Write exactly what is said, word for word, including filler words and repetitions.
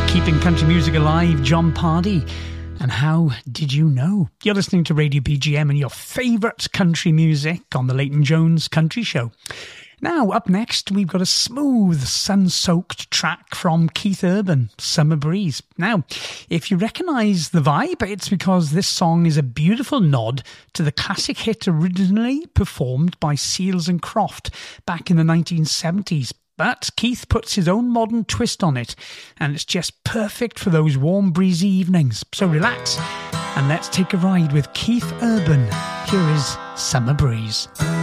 Keeping country music alive, John Pardy. And How Did You Know? You're listening to Radio B G M and your favourite country music on the Leighton Jones Country Show. Now, up next, we've got a smooth, sun-soaked track from Keith Urban, Summer Breeze. Now, if you recognise the vibe, it's because this song is a beautiful nod to the classic hit originally performed by Seals and Croft back in the nineteen seventies. But Keith puts his own modern twist on it, and it's just perfect for those warm, breezy evenings. So relax, and let's take a ride with Keith Urban. Here is Summer Breeze.